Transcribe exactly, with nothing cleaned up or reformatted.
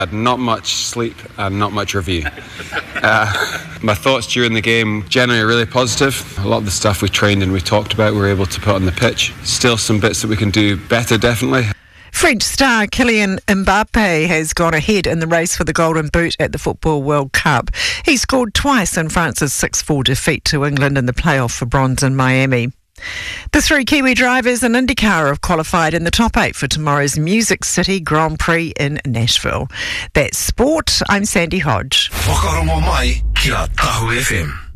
Had not much sleep and not much review. Uh, my thoughts during the game generally really positive. A lot of the stuff we trained and we talked about we were able to put on the pitch. Still some bits that we can do better, definitely. French star Kylian Mbappe has gone ahead in the race for the Golden Boot at the Football World Cup. He scored twice in France's six four defeat to England in the playoff for bronze in Miami. The three Kiwi drivers in IndyCar have qualified in the top eight for tomorrow's Music City Grand Prix in Nashville. That's sport. I'm Sandy Hodge. Whakarongo mai ki a Tahu F M.